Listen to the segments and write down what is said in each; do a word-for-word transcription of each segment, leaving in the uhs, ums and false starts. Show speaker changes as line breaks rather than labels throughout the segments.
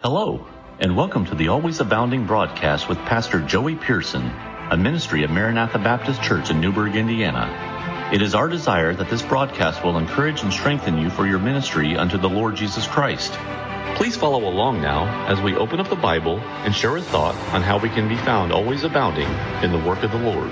Hello, and welcome to the Always Abounding broadcast with Pastor Joey Pearson, a ministry of Maranatha Baptist Church in Newburgh, Indiana. It is our desire that this broadcast will encourage and strengthen you for your ministry unto the Lord Jesus Christ. Please follow along now as we open up the Bible and share a thought on how we can be found always abounding in the work of the Lord.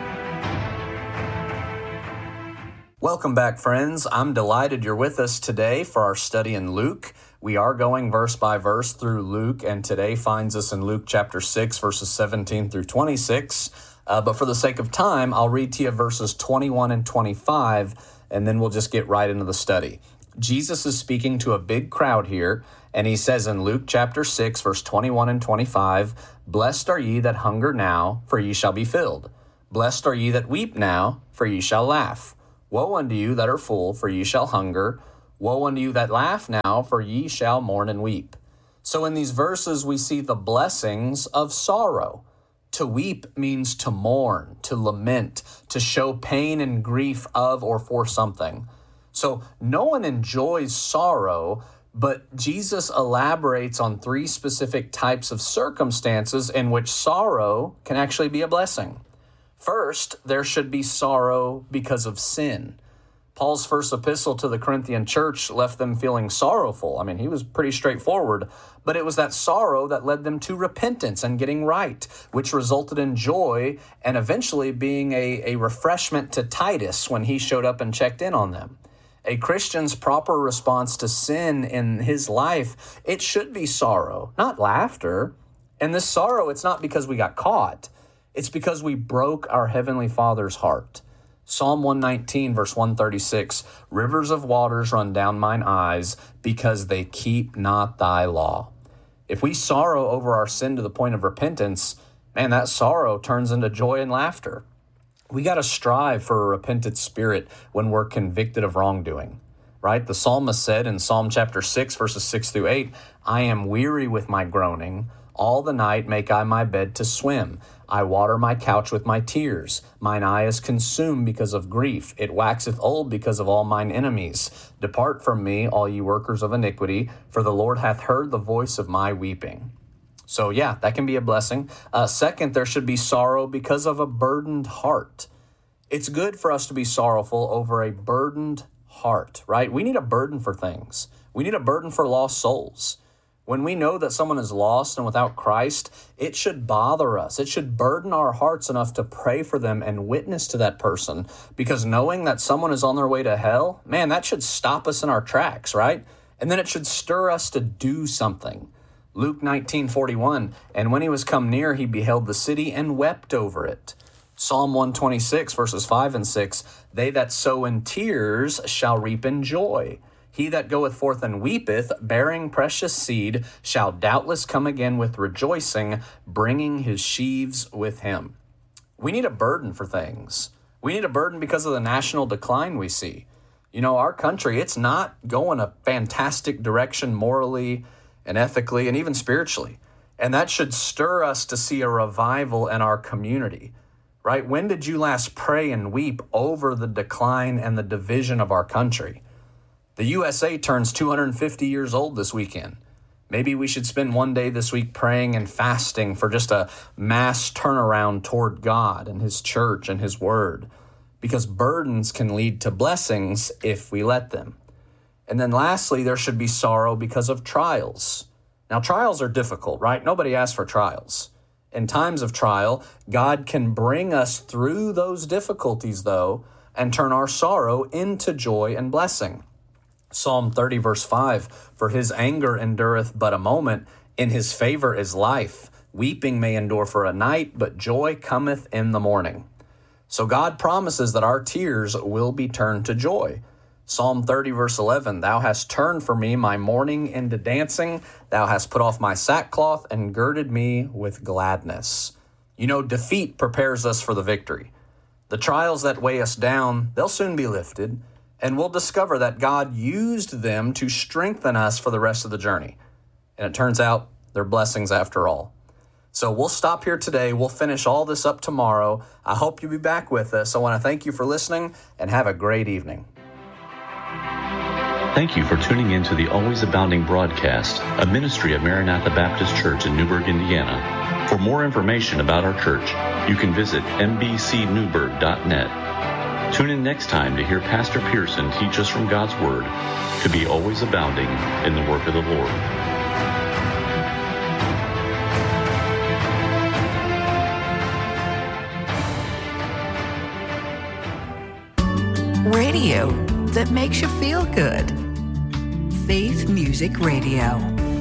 Welcome back, friends. I'm delighted you're with us today for our study in Luke. We are going verse by verse through Luke, and today finds us in Luke chapter six, verses seventeen through twenty-six. Uh, but for the sake of time, I'll read to you verses twenty-one and twenty-five, and then we'll just get right into the study. Jesus is speaking to a big crowd here, and he says in Luke chapter six, verse twenty-one and twenty-five, "Blessed are ye that hunger now, for ye shall be filled. Blessed are ye that weep now, for ye shall laugh. Woe unto you that are full, for ye shall hunger. Woe unto you that laugh now, for ye shall mourn and weep." So in these verses, we see the blessings of sorrow. To weep means to mourn, to lament, to show pain and grief of or for something. So no one enjoys sorrow, but Jesus elaborates on three specific types of circumstances in which sorrow can actually be a blessing. First, there should be sorrow because of sin. Paul's first epistle to the Corinthian church left them feeling sorrowful. I mean, he was pretty straightforward, but it was that sorrow that led them to repentance and getting right, which resulted in joy and eventually being a, a refreshment to Titus when he showed up and checked in on them. A Christian's proper response to sin in his life, it should be sorrow, not laughter. And this sorrow, it's not because we got caught. It's because we broke our Heavenly Father's heart. Psalm one nineteen, verse one thirty-six, "Rivers of waters run down mine eyes, because they keep not thy law." If we sorrow over our sin to the point of repentance, man, that sorrow turns into joy and laughter. We got to strive for a repentant spirit when we're convicted of wrongdoing, right? The psalmist said in Psalm chapter six, verses six through eight, "I am weary with my groaning. All the night make I my bed to swim. I water my couch with my tears. Mine eye is consumed because of grief. It waxeth old because of all mine enemies. Depart from me, all ye workers of iniquity, for the Lord hath heard the voice of my weeping." So yeah, that can be a blessing. Uh, second, there should be sorrow because of a burdened heart. It's good for us to be sorrowful over a burdened heart, right? We need a burden for things. We need a burden for lost souls. When we know that someone is lost and without Christ, it should bother us. It should burden our hearts enough to pray for them and witness to that person, because knowing that someone is on their way to hell, man, that should stop us in our tracks, right? And then it should stir us to do something. Luke nineteen forty-one, "And when he was come near, he beheld the city and wept over it." Psalm one twenty-six, verses five and six, "They that sow in tears shall reap in joy. He that goeth forth and weepeth, bearing precious seed, shall doubtless come again with rejoicing, bringing his sheaves with him." We need a burden for things. We need a burden because of the national decline we see. You know, our country, it's not going a fantastic direction morally and ethically and even spiritually. And that should stir us to see a revival in our community, right? When did you last pray and weep over the decline and the division of our country? The U S A turns two hundred fifty years old this weekend. Maybe we should spend one day this week praying and fasting for just a mass turnaround toward God and His church and His word, because burdens can lead to blessings if we let them. And then lastly, there should be sorrow because of trials. Now, trials are difficult, right? Nobody asks for trials. In times of trial, God can bring us through those difficulties, though, and turn our sorrow into joy and blessing. Psalm thirty, verse five, "For his anger endureth but a moment, in his favor is life. Weeping may endure for a night, but joy cometh in the morning." So God promises that our tears will be turned to joy. Psalm thirty, verse eleven, "Thou hast turned for me my mourning into dancing. Thou hast put off my sackcloth and girded me with gladness." You know, defeat prepares us for the victory. The trials that weigh us down, they'll soon be lifted, and we'll discover that God used them to strengthen us for the rest of the journey. And it turns out they're blessings after all. So we'll stop here today. We'll finish all this up tomorrow. I hope you'll be back with us. I want to thank you for listening and have a great evening.
Thank you for tuning in to the Always Abounding broadcast, a ministry of Maranatha Baptist Church in Newburgh, Indiana. For more information about our church, you can visit m b c newburgh dot net. Tune in next time to hear Pastor Pearson teach us from God's Word to be always abounding in the work of the Lord.
Radio that makes you feel good. Faith Music Radio.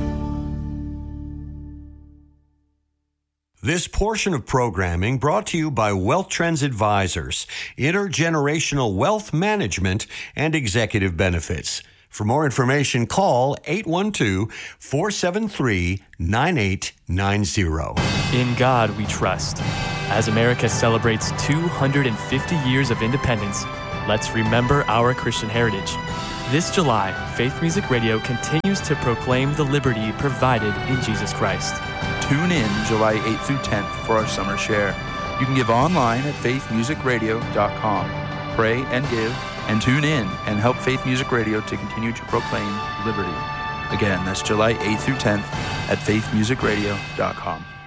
This portion of programming brought to you by Wealth Trends Advisors, intergenerational wealth management and executive benefits. For more information, call eight one two, four seven three, nine eight nine zero.
In God we trust. As America celebrates two hundred fifty years of independence, let's remember our Christian heritage. This July, Faith Music Radio continues to proclaim the liberty provided in Jesus Christ.
Tune in July eighth through tenth for our summer share. You can give online at faith music radio dot com. Pray and give, and tune in and help Faith Music Radio to continue to proclaim liberty. Again, that's July eighth through tenth at faith music radio dot com.